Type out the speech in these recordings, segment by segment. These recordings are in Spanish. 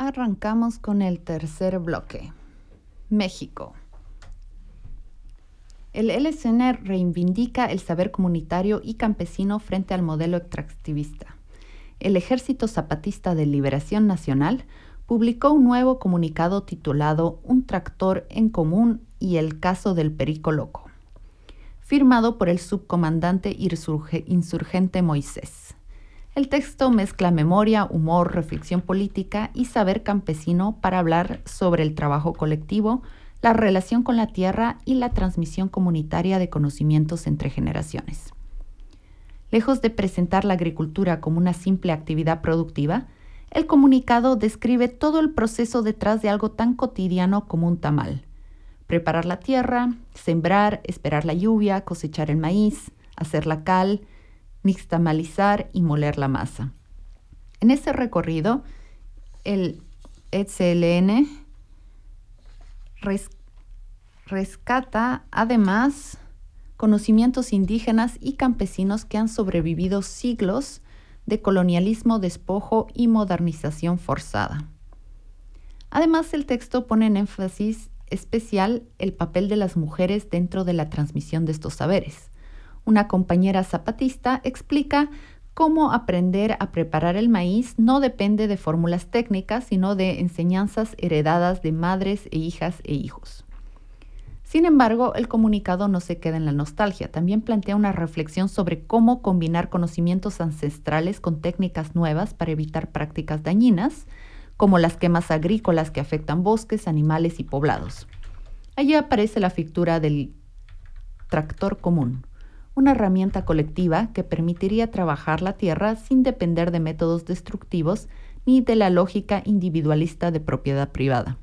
Arrancamos con el tercer bloque. México. El LSN reivindica el saber comunitario y campesino frente al modelo extractivista. El Ejército Zapatista de Liberación Nacional publicó un nuevo comunicado titulado Un tractor en común y el caso del Perico Loco, firmado por el subcomandante insurgente Moisés. El texto mezcla memoria, humor, reflexión política y saber campesino para hablar sobre el trabajo colectivo, la relación con la tierra y la transmisión comunitaria de conocimientos entre generaciones. Lejos de presentar la agricultura como una simple actividad productiva, el comunicado describe todo el proceso detrás de algo tan cotidiano como un tamal. Preparar la tierra, sembrar, esperar la lluvia, cosechar el maíz, hacer la cal, nixtamalizar y moler la masa. En ese recorrido, el EZLN rescata además conocimientos indígenas y campesinos que han sobrevivido siglos de colonialismo, despojo y modernización forzada. Además, el texto pone en énfasis especial el papel de las mujeres dentro de la transmisión de estos saberes. Una compañera zapatista explica cómo aprender a preparar el maíz no depende de fórmulas técnicas, sino de enseñanzas heredadas de madres e hijos. Sin embargo, el comunicado no se queda en la nostalgia, también plantea una reflexión sobre cómo combinar conocimientos ancestrales con técnicas nuevas para evitar prácticas dañinas, como las quemas agrícolas que afectan bosques, animales y poblados. Allí aparece la figura del tractor común, una herramienta colectiva que permitiría trabajar la tierra sin depender de métodos destructivos ni de la lógica individualista de propiedad privada.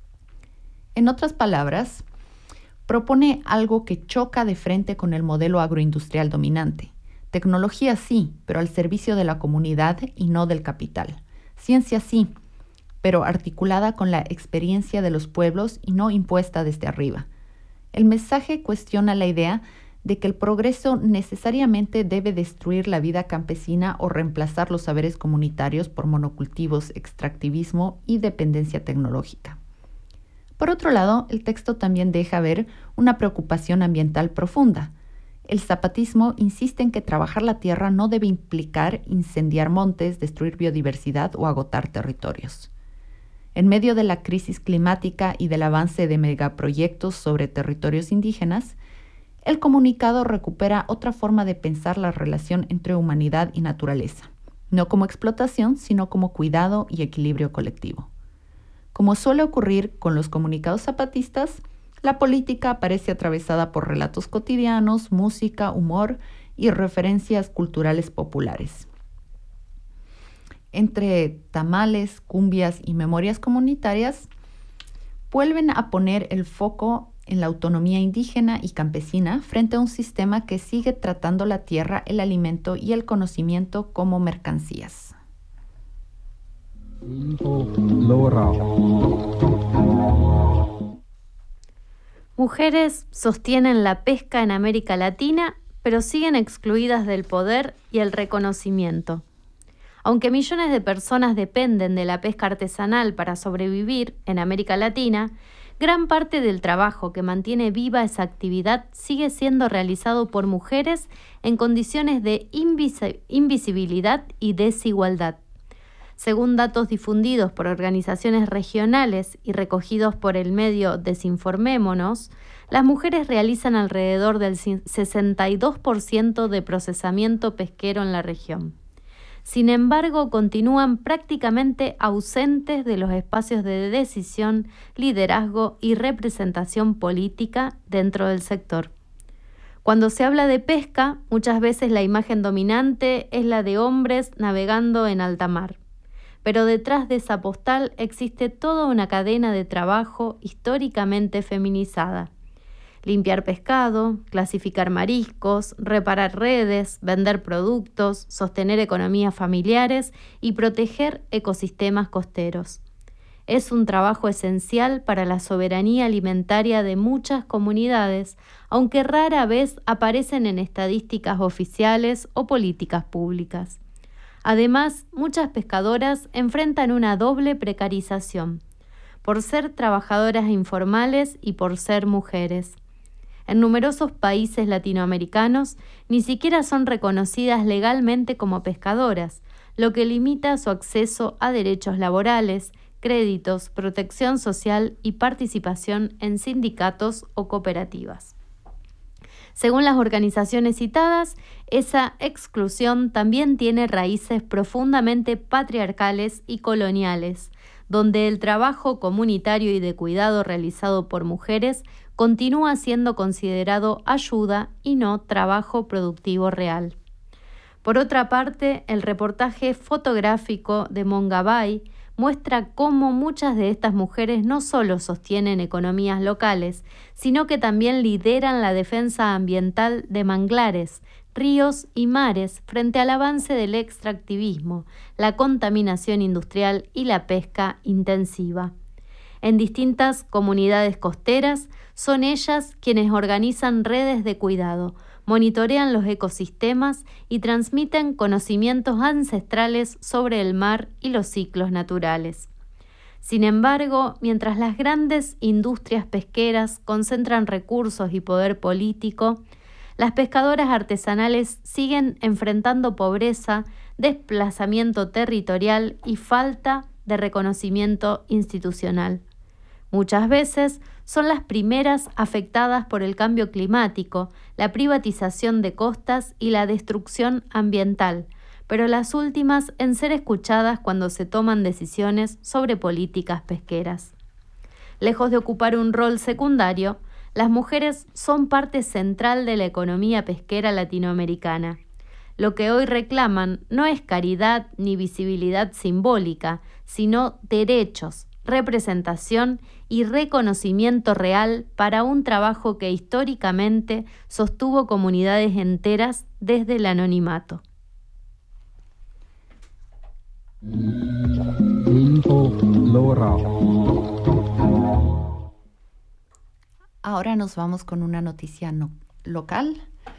En otras palabras, propone algo que choca de frente con el modelo agroindustrial dominante. Tecnología sí, pero al servicio de la comunidad y no del capital. Ciencia sí, pero articulada con la experiencia de los pueblos y no impuesta desde arriba. El mensaje cuestiona la idea de que el progreso necesariamente debe destruir la vida campesina o reemplazar los saberes comunitarios por monocultivos, extractivismo y dependencia tecnológica. Por otro lado, el texto también deja ver una preocupación ambiental profunda. El zapatismo insiste en que trabajar la tierra no debe implicar incendiar montes, destruir biodiversidad o agotar territorios. En medio de la crisis climática y del avance de megaproyectos sobre territorios indígenas, el comunicado recupera otra forma de pensar la relación entre humanidad y naturaleza, no como explotación, sino como cuidado y equilibrio colectivo. Como suele ocurrir con los comunicados zapatistas, la política aparece atravesada por relatos cotidianos, música, humor y referencias culturales populares. Entre tamales, cumbias y memorias comunitarias, vuelven a poner el foco en la autonomía indígena y campesina frente a un sistema que sigue tratando la tierra, el alimento y el conocimiento como mercancías. Mujeres sostienen la pesca en América Latina, pero siguen excluidas del poder y el reconocimiento. Aunque millones de personas dependen de la pesca artesanal para sobrevivir en América Latina, gran parte del trabajo que mantiene viva esa actividad sigue siendo realizado por mujeres en condiciones de invisibilidad y desigualdad. Según datos difundidos por organizaciones regionales y recogidos por el medio Desinformémonos, las mujeres realizan alrededor del 62% de procesamiento pesquero en la región. Sin embargo, continúan prácticamente ausentes de los espacios de decisión, liderazgo y representación política dentro del sector. Cuando se habla de pesca, muchas veces la imagen dominante es la de hombres navegando en alta mar. Pero detrás de esa postal existe toda una cadena de trabajo históricamente feminizada. Limpiar pescado, clasificar mariscos, reparar redes, vender productos, sostener economías familiares y proteger ecosistemas costeros. Es un trabajo esencial para la soberanía alimentaria de muchas comunidades, aunque rara vez aparecen en estadísticas oficiales o políticas públicas. Además, muchas pescadoras enfrentan una doble precarización, por ser trabajadoras informales y por ser mujeres. En numerosos países latinoamericanos ni siquiera son reconocidas legalmente como pescadoras, lo que limita su acceso a derechos laborales, créditos, protección social y participación en sindicatos o cooperativas. Según las organizaciones citadas, esa exclusión también tiene raíces profundamente patriarcales y coloniales, donde el trabajo comunitario y de cuidado realizado por mujeres continúa siendo considerado ayuda y no trabajo productivo real. Por otra parte, el reportaje fotográfico de Mongabay muestra cómo muchas de estas mujeres no solo sostienen economías locales, sino que también lideran la defensa ambiental de manglares, ríos y mares frente al avance del extractivismo, la contaminación industrial y la pesca intensiva. En distintas comunidades costeras, son ellas quienes organizan redes de cuidado, monitorean los ecosistemas y transmiten conocimientos ancestrales sobre el mar y los ciclos naturales. Sin embargo, mientras las grandes industrias pesqueras concentran recursos y poder político, las pescadoras artesanales siguen enfrentando pobreza, desplazamiento territorial y falta de reconocimiento institucional. Muchas veces son las primeras afectadas por el cambio climático, la privatización de costas y la destrucción ambiental, pero las últimas en ser escuchadas cuando se toman decisiones sobre políticas pesqueras. Lejos de ocupar un rol secundario, las mujeres son parte central de la economía pesquera latinoamericana. Lo que hoy reclaman no es caridad ni visibilidad simbólica, sino derechos, representación y reconocimiento real para un trabajo que históricamente sostuvo comunidades enteras desde el anonimato. Ahora nos vamos con una noticia local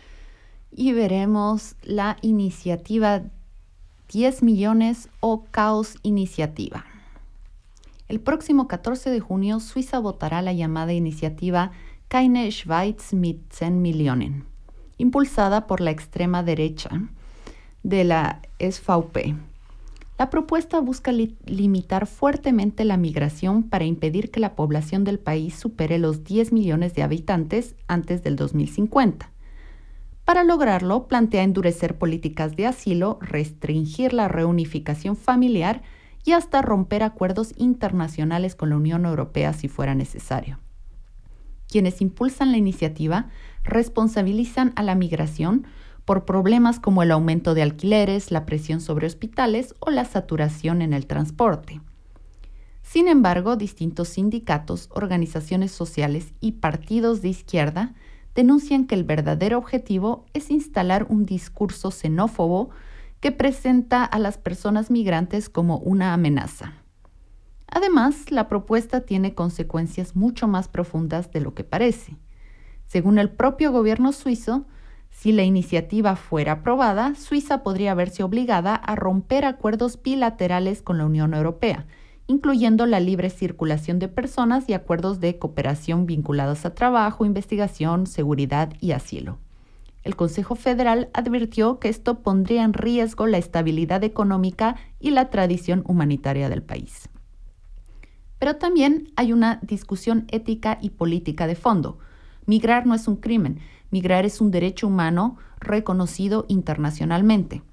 y veremos la iniciativa 10 millones o Caos Iniciativa. El próximo 14 de junio, Suiza votará la llamada iniciativa Keine Schweiz mit 10 Millionen, impulsada por la extrema derecha de la SVP. La propuesta busca limitar fuertemente la migración para impedir que la población del país supere los 10 millones de habitantes antes del 2050. Para lograrlo, plantea endurecer políticas de asilo, restringir la reunificación familiar y hasta romper acuerdos internacionales con la Unión Europea si fuera necesario. Quienes impulsan la iniciativa responsabilizan a la migración por problemas como el aumento de alquileres, la presión sobre hospitales o la saturación en el transporte. Sin embargo, distintos sindicatos, organizaciones sociales y partidos de izquierda denuncian que el verdadero objetivo es instalar un discurso xenófobo que presenta a las personas migrantes como una amenaza. Además, la propuesta tiene consecuencias mucho más profundas de lo que parece. Según el propio gobierno suizo, si la iniciativa fuera aprobada, Suiza podría verse obligada a romper acuerdos bilaterales con la Unión Europea, incluyendo la libre circulación de personas y acuerdos de cooperación vinculados a trabajo, investigación, seguridad y asilo. El Consejo Federal advirtió que esto pondría en riesgo la estabilidad económica y la tradición humanitaria del país. Pero también hay una discusión ética y política de fondo. Migrar no es un crimen, migrar es un derecho humano reconocido internacionalmente.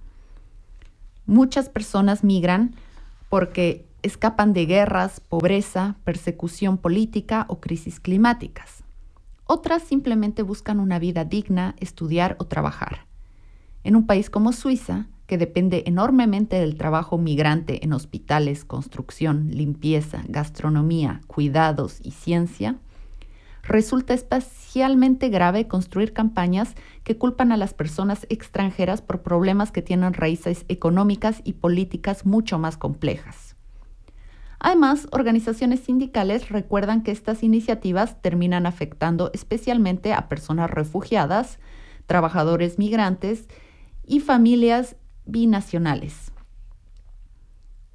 Muchas personas migran porque escapan de guerras, pobreza, persecución política o crisis climáticas. Otras simplemente buscan una vida digna, estudiar o trabajar. En un país como Suiza, que depende enormemente del trabajo migrante en hospitales, construcción, limpieza, gastronomía, cuidados y ciencia, resulta especialmente grave construir campañas que culpan a las personas extranjeras por problemas que tienen raíces económicas y políticas mucho más complejas. Además, organizaciones sindicales recuerdan que estas iniciativas terminan afectando especialmente a personas refugiadas, trabajadores migrantes y familias binacionales,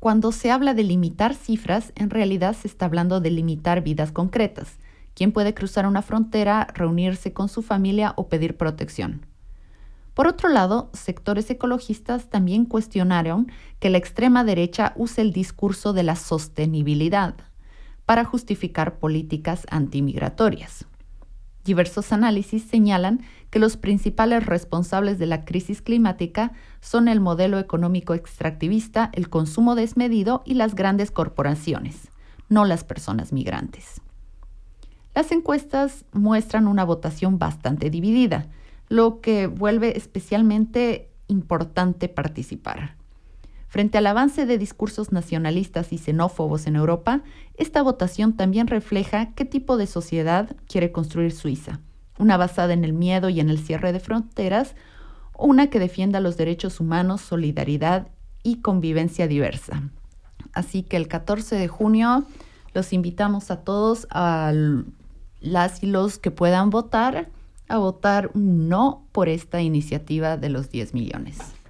cuando se habla de limitar cifras, en realidad se está hablando de limitar vidas concretas. ¿Quién puede cruzar una frontera, reunirse con su familia o pedir protección? Por otro lado, sectores ecologistas también cuestionaron que la extrema derecha use el discurso de la sostenibilidad para justificar políticas antimigratorias. Diversos análisis señalan que los principales responsables de la crisis climática son el modelo económico extractivista, el consumo desmedido y las grandes corporaciones, no las personas migrantes. Las encuestas muestran una votación bastante dividida, lo que vuelve especialmente importante participar. Frente al avance de discursos nacionalistas y xenófobos en Europa, esta votación también refleja qué tipo de sociedad quiere construir Suiza, una basada en el miedo y en el cierre de fronteras, o una que defienda los derechos humanos, solidaridad y convivencia diversa. Así que el 14 de junio los invitamos a todos, a las y los que puedan votar, a votar un no por esta iniciativa de los 10 millones.